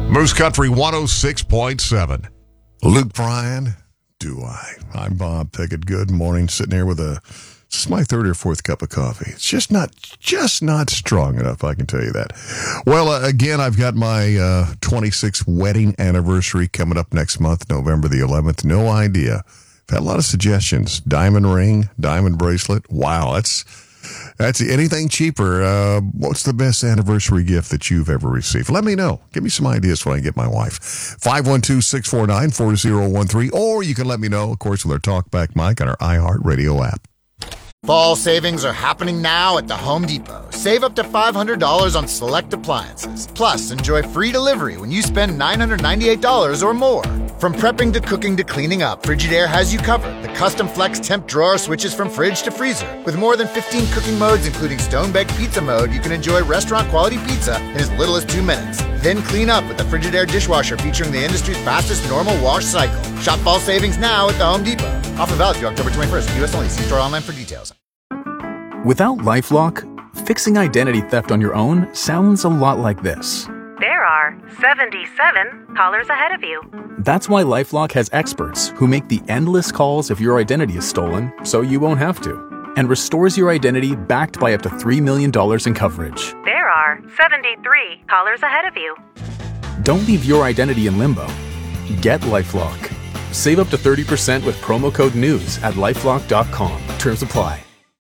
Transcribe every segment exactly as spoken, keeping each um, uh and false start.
Moose Country one oh six point seven. Luke Bryan, do I? I'm Bob Pickett. Good morning. Sitting here with a, this is my third or fourth cup of coffee. It's just not, just not strong enough, I can tell you that. Well, uh, again, I've got my uh, twenty-sixth wedding anniversary coming up next month, November the eleventh. No idea. I've had a lot of suggestions. Diamond ring, diamond bracelet. Wow, that's... That's anything cheaper. Uh, what's the best anniversary gift that you've ever received? Let me know. Give me some ideas when I get my wife. five one two, six four nine, four oh one three. Or you can let me know, of course, with our TalkBack mic on our iHeartRadio app. Fall savings are happening now at the Home Depot. Save up to five hundred dollars on select appliances. Plus, enjoy free delivery when you spend nine hundred ninety-eight dollars or more. From prepping to cooking to cleaning up, Frigidaire has you covered. The custom flex temp drawer switches from fridge to freezer. With more than fifteen cooking modes, including stone-baked pizza mode, you can enjoy restaurant-quality pizza in as little as two minutes. Then clean up with the Frigidaire dishwasher featuring the industry's fastest normal wash cycle. Shop fall savings now at the Home Depot. Offer valid through October twenty-first. U S only. See store online for details. Without LifeLock, fixing identity theft on your own sounds a lot like this. There are seventy-seven callers ahead of you. That's why LifeLock has experts who make the endless calls if your identity is stolen, so you won't have to, and restores your identity backed by up to three million dollars in coverage. There are seventy-three callers ahead of you. Don't leave your identity in limbo. Get LifeLock. Save up to thirty percent with promo code NEWS at lifelock dot com. Terms apply.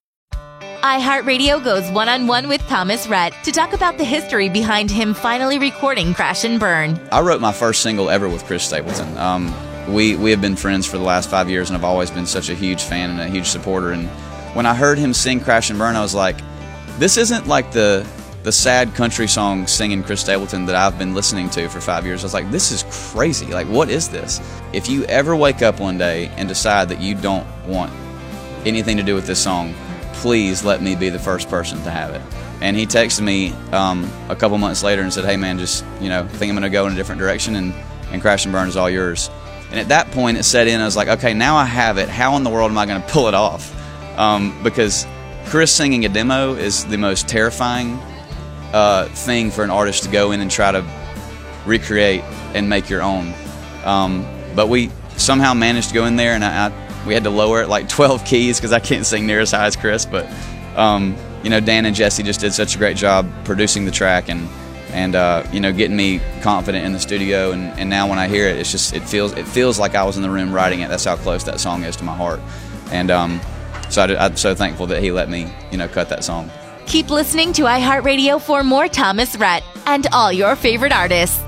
iHeartRadio goes one-on-one with Thomas Rhett to talk about the history behind him finally recording Crash and Burn. I wrote my first single ever with Chris Stapleton. Um, we, we have been friends for the last five years, and I've always been such a huge fan and a huge supporter. And when I heard him sing Crash and Burn, I was like, this isn't like the the sad country song singing Chris Stapleton that I've been listening to for five years. I was like, this is crazy. Like, what is this? If you ever wake up one day and decide that you don't want anything to do with this song, please let me be the first person to have it. And he texted me um, a couple months later and said, hey man, just, you know, I think I'm going to go in a different direction, and, and Crash and Burn is all yours. And at that point it set in, I was like, okay, now I have it. How in the world am I going to pull it off? Um, because Chris singing a demo is the most terrifying uh, thing for an artist to go in and try to recreate and make your own. Um, but we somehow managed to go in there, and I, I we had to lower it like twelve keys because I can't sing near as high as Chris. But um, you know, Dan and Jesse just did such a great job producing the track and and uh, you know, getting me confident in the studio. And, and now when I hear it, it's just it feels it feels like I was in the room writing it. That's how close that song is to my heart. And um, so I, I'm so thankful that he let me, you know, cut that song. Keep listening to iHeartRadio for more Thomas Rhett and all your favorite artists.